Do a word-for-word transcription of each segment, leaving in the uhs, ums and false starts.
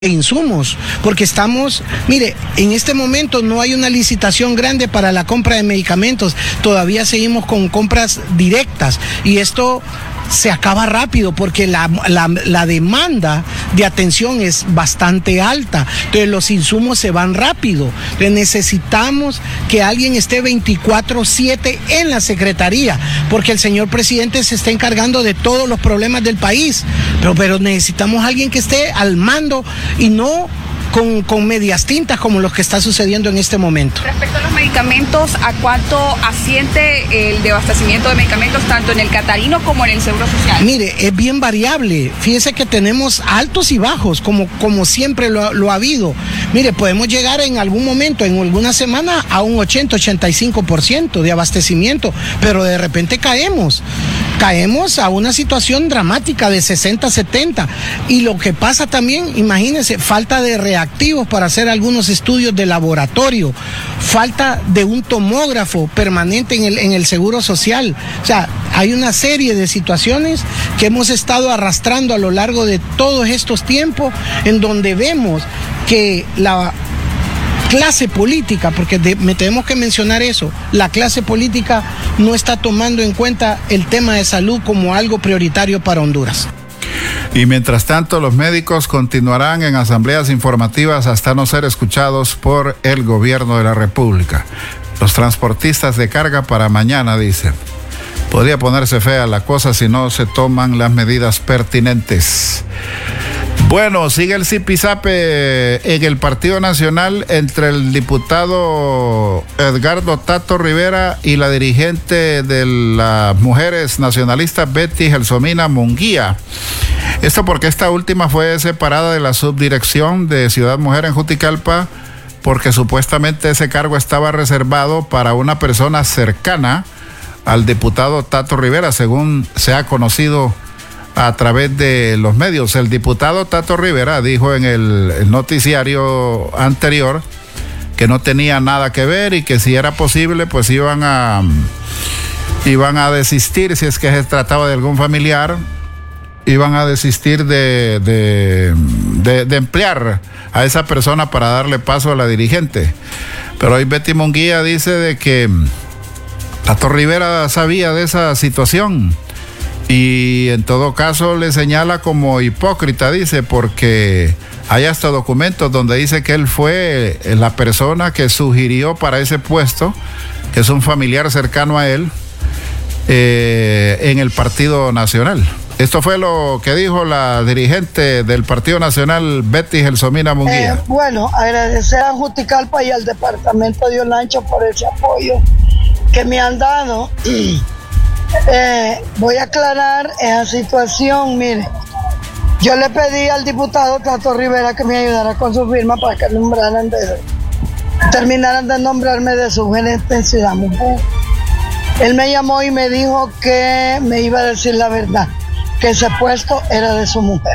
insumos, porque estamos, mire, en este momento no hay una licitación grande para la compra de medicamentos, todavía seguimos con compras directas y esto se acaba rápido porque la, la, la demanda de atención es bastante alta, entonces los insumos se van rápido, entonces necesitamos que alguien esté veinticuatro siete en la Secretaría, porque el señor presidente se está encargando de todos los problemas del país, pero, pero necesitamos alguien que esté al mando y no con, con medias tintas como lo que está sucediendo en este momento. Respecto a los medicamentos, ¿a cuánto asciende el desabastecimiento de medicamentos tanto en el Catarino como en el Seguro Social? Mire, es bien variable. Fíjese que tenemos altos y bajos, como, como siempre lo, lo ha habido. Mire, podemos llegar en algún momento, en alguna semana, a un ochenta, ochenta y cinco por ciento de abastecimiento, pero de repente caemos. Caemos a una situación dramática de sesenta, setenta. Y lo que pasa también, imagínense, falta de reactivos para hacer algunos estudios de laboratorio, falta de un tomógrafo permanente en el, en el Seguro Social. O sea, hay una serie de situaciones que hemos estado arrastrando a lo largo de todos estos tiempos, en donde vemos que la clase política, porque de, me tenemos que mencionar eso, la clase política no está tomando en cuenta el tema de salud como algo prioritario para Honduras. Y mientras tanto, los médicos continuarán en asambleas informativas hasta no ser escuchados por el gobierno de la República. Los transportistas de carga para mañana, dicen. Podría ponerse fea la cosa si no se toman las medidas pertinentes. Bueno, sigue el zipizape en el Partido Nacional entre el diputado Edgardo Tato Rivera y la dirigente de las mujeres nacionalistas Betty Gelsomina Munguía. Esto porque esta última fue separada de la subdirección de Ciudad Mujer en Juticalpa porque supuestamente ese cargo estaba reservado para una persona cercana al diputado Tato Rivera, según se ha conocido a través de los medios. El diputado Tato Rivera dijo en el, el noticiario anterior que no tenía nada que ver y que si era posible pues iban a iban a desistir si es que se trataba de algún familiar, iban a desistir de, de, de, de emplear a esa persona para darle paso a la dirigente. Pero hoy Betty Munguía dice de que Tato Rivera sabía de esa situación y en todo caso le señala como hipócrita, dice, porque hay hasta documentos donde dice que él fue la persona que sugirió para ese puesto, que es un familiar cercano a él, eh, en el Partido Nacional. Esto fue lo que dijo la dirigente del Partido Nacional, Betty Gelsomina Munguía. Eh, bueno, agradecer a Juticalpa y al departamento de Olancho por ese apoyo que me han dado. Eh, voy a aclarar esa situación. Mire, yo le pedí al diputado Tato Rivera que me ayudara con su firma para que nombraran de, terminaran de nombrarme de su gerente en Ciudad Mujer. Él me llamó y me dijo que me iba a decir la verdad, que ese puesto era de su mujer.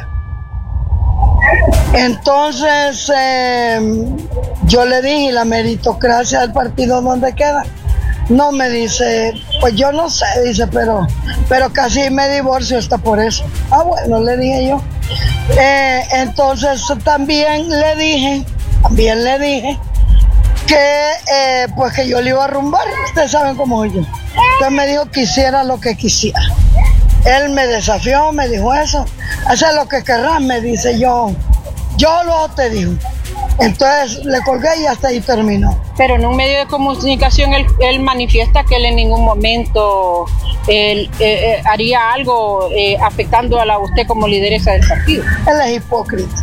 Entonces eh, yo le dije, la meritocracia del partido, ¿dónde queda? No, me dice, pues yo no sé, dice, pero, pero casi me divorcio hasta por eso. Ah, bueno, le dije yo. Eh, entonces también le dije, también le dije que eh, pues que yo le iba a rumbar, ustedes saben cómo es yo. Entonces me dijo que hiciera lo que quisiera. Él me desafió, me dijo eso, hace lo que querrás, me dice yo, yo lo te digo. Entonces le colgué y hasta ahí terminó. Pero en un medio de comunicación él, él manifiesta que él en ningún momento él, eh, eh, haría algo eh, afectando a la, usted como lideresa del partido. Él es hipócrita.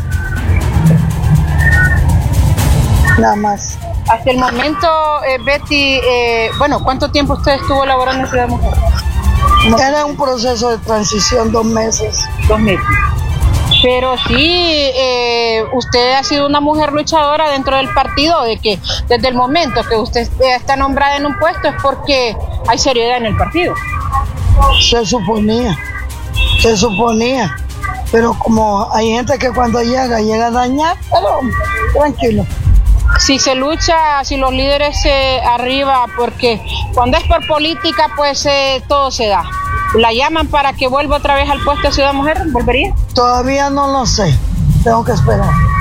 Nada más. Hasta el momento, eh, Betty, eh, bueno, ¿cuánto tiempo usted estuvo laborando en Ciudad Mujer? Era un proceso de transición, dos meses. Dos meses. Pero sí, eh, usted ha sido una mujer luchadora dentro del partido, de que desde el momento que usted está nombrada en un puesto es porque hay seriedad en el partido. Se suponía, se suponía, pero como hay gente que cuando llega, llega a dañar, pero tranquilo. Si se lucha, si los líderes eh, arriba, porque cuando es por política, pues eh, todo se da. ¿La llaman para que vuelva otra vez al puesto de Ciudad Mujer? ¿Volvería? Todavía no lo sé. Tengo que esperar.